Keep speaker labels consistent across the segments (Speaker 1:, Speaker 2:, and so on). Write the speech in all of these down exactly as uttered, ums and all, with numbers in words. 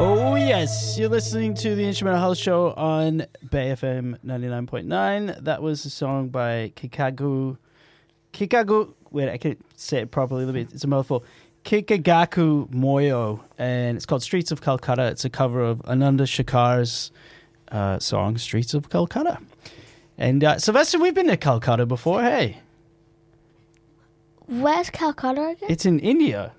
Speaker 1: Oh, yes. You're listening to the Instrumental Health Show on Bay F M ninety-nine point nine. That was a song by Kikagu. Kikagu. Wait, I can't say it properly. It's a mouthful. Kikagaku Moyo. And it's called Streets of Calcutta. It's a cover of Ananda Shakar's uh, song, Streets of Calcutta. And uh, Sylvester, we've been to Calcutta before, hey?
Speaker 2: Where's Calcutta again?
Speaker 1: It's in India.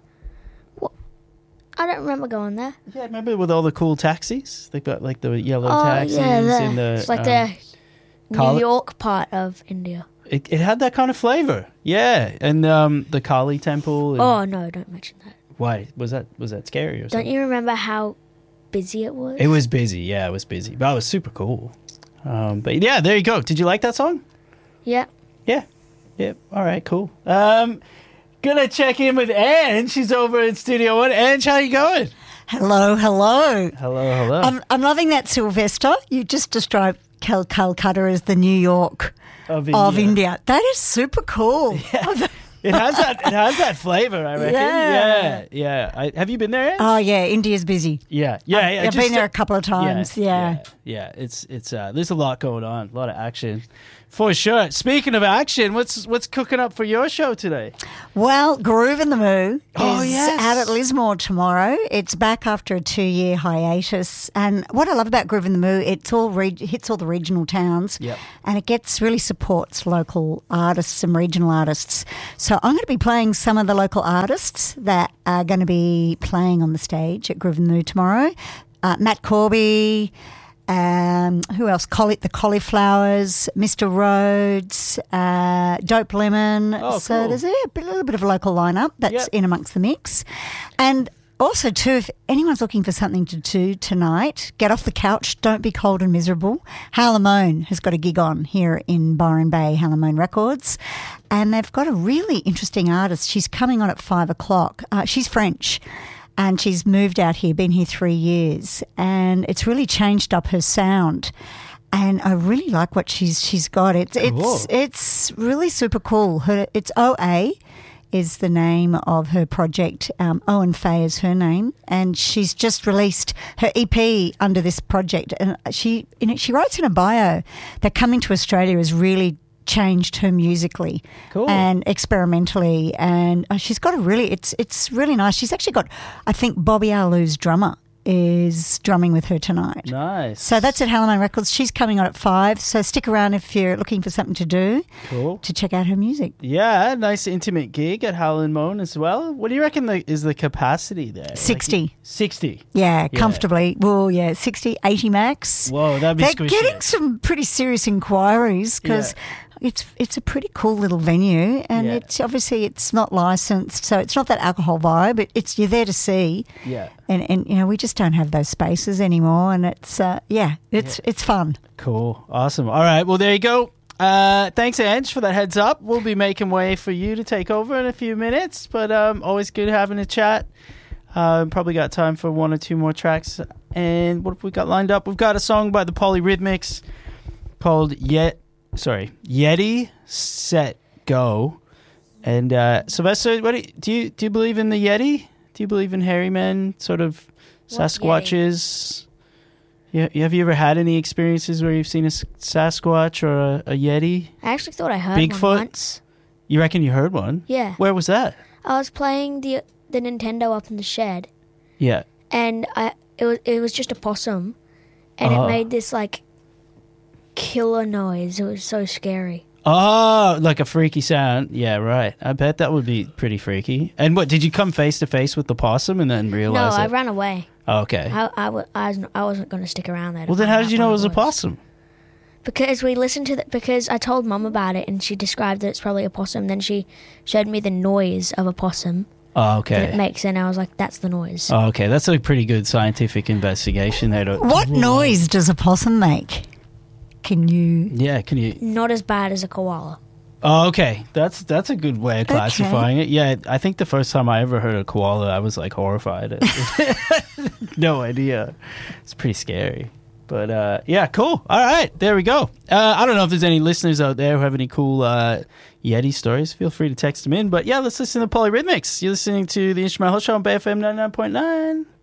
Speaker 2: I don't remember going there.
Speaker 1: Yeah, remember with all the cool taxis? They've got like the yellow
Speaker 2: oh,
Speaker 1: taxis
Speaker 2: yeah,
Speaker 1: and the...
Speaker 2: It's like
Speaker 1: um,
Speaker 2: the New
Speaker 1: Kali-
Speaker 2: York part of India.
Speaker 1: It, it had that kind of flavor. Yeah. And um, the Kali temple. And
Speaker 2: Oh, no, don't mention that.
Speaker 1: why? Was that was that scary or something?
Speaker 2: Don't you remember how busy it was?
Speaker 1: It was busy. Yeah, it was busy. But it was super cool. Um, but yeah, there you go. Did you like that song?
Speaker 2: Yeah.
Speaker 1: Yeah. Yeah. All right, cool. Um, gonna check in with Ange. She's over in Studio One. Ange, how you going?
Speaker 3: Hello, hello.
Speaker 1: Hello, hello.
Speaker 3: I'm, I'm loving that, Sylvester. You just described Cal- Calcutta as the New York
Speaker 1: of
Speaker 3: of India. That is super cool.
Speaker 1: Yeah. It has that. It has that flavor, I reckon.
Speaker 3: Yeah.
Speaker 1: Yeah, yeah. I, have you been there, Ange?
Speaker 3: Oh, yeah, India's busy.
Speaker 1: Yeah, yeah.
Speaker 3: I've,
Speaker 1: yeah
Speaker 3: I've
Speaker 1: just-
Speaker 3: been there a couple of times, yeah.
Speaker 1: yeah, yeah. It's it's uh, there's a lot going on, a lot of action, for sure. Speaking of action, what's what's cooking up for your show today?
Speaker 3: Well, Groove in the Moo is
Speaker 1: Oh, yes.
Speaker 3: out at Lismore tomorrow. It's back after a two-year hiatus. And what I love about Groove in the Moo, it's all re- hits all the regional towns.
Speaker 1: Yep.
Speaker 3: And it gets really supports local artists and regional artists. So I'm going to be playing some of the local artists that are going to be playing on the stage at Groove in the Moo tomorrow. Uh, Matt Corby, um, who else? Colli- the Cauliflowers, Mister Rhodes, uh, Dope Lemon.
Speaker 1: Oh,
Speaker 3: so
Speaker 1: cool.
Speaker 3: there's a, a little bit of a local lineup that's
Speaker 1: Yep.
Speaker 3: in amongst the mix. And also, too, if anyone's looking for something to do tonight, get off the couch, don't be cold and miserable. Halamone has got a gig on here in Byron Bay, Halamone Records, and they've got a really interesting artist. She's coming on at five o'clock. Uh, she's French, and she's moved out here, been here three years, and it's really changed up her sound. And I really like what she's she's got. It's
Speaker 1: Cool.
Speaker 3: it's it's really super cool. Her it's O A. Is the name of her project. Um, Owen Fay is her name, and she's just released her E P under this project. And she, in it, she writes in a bio that coming to Australia has really changed her musically
Speaker 1: Cool.
Speaker 3: and experimentally. And uh, she's got a really, it's it's really nice. She's actually got, I think, Bobby Alou's drummer is drumming with her tonight.
Speaker 1: Nice.
Speaker 3: So that's at Halamone Records. She's coming on at five. So stick around if you're looking for something to do
Speaker 1: cool.
Speaker 3: to check out her music.
Speaker 1: Yeah, nice intimate gig at Howlin' Moan as well. What do you reckon the, is the capacity there?
Speaker 3: sixty.
Speaker 1: Like, sixty.
Speaker 3: Yeah,
Speaker 1: Yeah.
Speaker 3: comfortably. Well, yeah, sixty, eighty max.
Speaker 1: Whoa, that'd be
Speaker 3: They're
Speaker 1: squishy.
Speaker 3: getting some pretty serious inquiries because it's it's a pretty cool little venue, and
Speaker 1: Yeah.
Speaker 3: it's obviously it's not licensed, so it's not that alcohol vibe. It, it's you're there to see,
Speaker 1: Yeah.
Speaker 3: and and you know we just don't have those spaces anymore, and it's uh, yeah, it's it's fun.
Speaker 1: Cool. Awesome. All right. Well, there you go. Uh, thanks, Ange, for that heads up. We'll be making way for you to take over in a few minutes, but um, always good having a chat. Uh, probably got time for one or two more tracks. And what have we got lined up? We've got a song by the Polyrhythmics called Yet. Sorry, Yeti Set Go. And uh, Sylvester, what do you, do you do you believe in the Yeti? Do you believe in hairy men, sort of
Speaker 2: What
Speaker 1: Sasquatches? Yeah, have you ever had any experiences where you've seen a s- Sasquatch or a, a Yeti?
Speaker 2: I actually thought I heard
Speaker 1: Bigfoot?
Speaker 2: one once.
Speaker 1: You reckon you heard one?
Speaker 2: Yeah.
Speaker 1: Where was that?
Speaker 2: I was playing the the Nintendo up in the shed,
Speaker 1: Yeah.
Speaker 2: and I it was it was just a possum, and
Speaker 1: Oh.
Speaker 2: it made this like killer noise. It was so scary.
Speaker 1: Oh, like a freaky sound. Yeah, right. I bet that would be pretty freaky. And what, did you come face to face with the possum and then
Speaker 2: No,
Speaker 1: realize
Speaker 2: I
Speaker 1: it?
Speaker 2: ran away.
Speaker 1: Oh, okay.
Speaker 2: I, I, w- I, was, I wasn't going to stick around there. to
Speaker 1: Well, then
Speaker 2: find
Speaker 1: how
Speaker 2: out
Speaker 1: did you know
Speaker 2: what
Speaker 1: it was a possum?
Speaker 2: Because we listened to the, because I told Mum about it, and she described that it's probably a possum. Then she showed me the noise of a possum
Speaker 1: Oh,
Speaker 2: that it
Speaker 1: okay.
Speaker 2: makes, and I was like, "That's the noise."
Speaker 1: Oh, okay. That's a pretty good scientific investigation there. To,
Speaker 3: What noise does a possum make? Can you?
Speaker 1: Yeah, can you...
Speaker 2: Not as bad as a koala.
Speaker 1: Oh, okay. That's that's a good way of
Speaker 3: Okay.
Speaker 1: classifying it. Yeah, I think the first time I ever heard a koala, I was like horrified. No idea. It's pretty scary. But uh, yeah, cool. All right, there we go. Uh, I don't know if there's any listeners out there who have any cool uh, Yeti stories. Feel free to text them in. But yeah, let's listen to Polyrhythmics. You're listening to the Instrumental Show on Bay F M ninety-nine point nine.